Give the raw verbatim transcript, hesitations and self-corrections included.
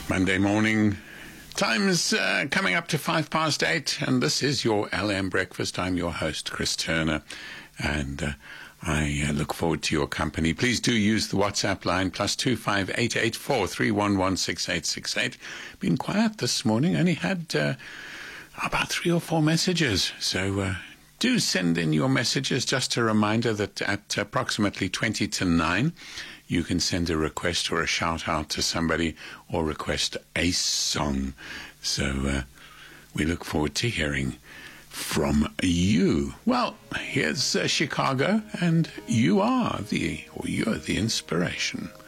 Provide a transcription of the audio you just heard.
Monday morning. Time's uh, coming up to five past eight, and this is your L M Breakfast. I'm your host, Chris Turner, and uh, I uh, look forward to your company. Please do use the WhatsApp line, plus two five eight eight four three one one six eight six eight. Been quiet this morning, only had uh, about three or four messages, so uh, do send in your messages. Just a reminder that at approximately twenty to nine, you can send a request or a shout out to somebody or request a song. So uh, we look forward to hearing from you. Well, here's uh, Chicago, and you are the, or you're the inspiration.